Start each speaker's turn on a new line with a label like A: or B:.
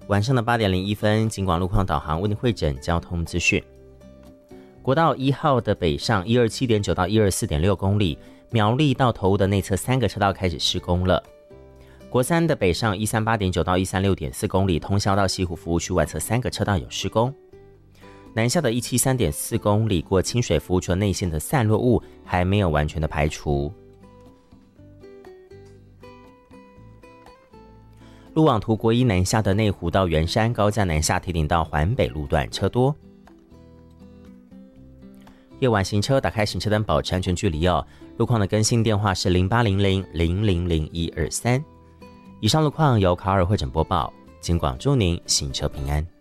A: 晚上的8点01分，警广路况导航为您汇整交通资讯。国道1号的北上127.9到124.6公里，苗栗到头屋的内侧3个车道开始施工了。国三的北上138.9到136.4公里，通霄到西湖服务区外侧3个车道有施工。南下的173.4公里，过清水服务区内线的散落物还没有完全的排除。路网图国一南下的内湖到圆山高架南下提顶到环北路段车多。夜晚行车打开行车灯，保持安全距离哦。路况的更新电话是0800000123。以上路况由卡尔会诊播报，警广祝您行车平安。